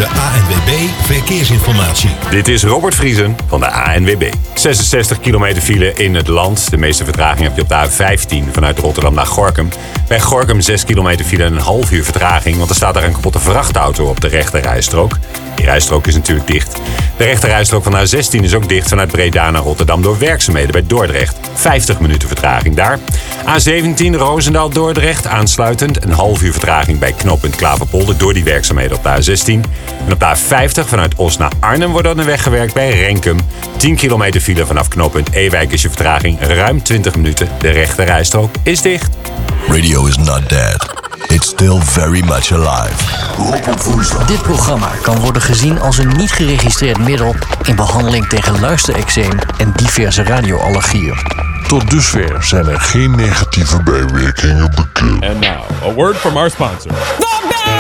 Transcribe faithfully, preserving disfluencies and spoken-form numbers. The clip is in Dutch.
de A N W B Verkeersinformatie. Dit is Robert Vriesen van de A N W B. zesenzestig kilometer file in het land. De meeste vertraging heb je op de A vijftien vanuit Rotterdam naar Gorinchem. Bij Gorinchem zes kilometer file en een half uur vertraging, want er staat daar een kapotte vrachtauto op de rechter rijstrook. Die rijstrook is natuurlijk dicht. De rechter rijstrook van de A zestien is ook dicht vanuit Breda naar Rotterdam door werkzaamheden bij Dordrecht. vijftig minuten vertraging daar. A zeventien Roosendaal-Dordrecht aansluitend. Een half uur vertraging bij knooppunt Klaverpolder door die werkzaamheden op de A zestien. En op de A vijftig vanuit Os naar Arnhem wordt dan de weg gewerkt bij Renkum. tien kilometer file vanaf knooppunt Ewijk is je vertraging ruim twintig minuten. De rechter rijstrook is dicht. Radio is not dead. It's still very much alive. Dit programma kan worden gezien als een niet geregistreerd middel in behandeling tegen luistereczeem en diverse radioallergieën. Tot dusver zijn er geen negatieve bijwerkingen bekend. And now, a word from our sponsor.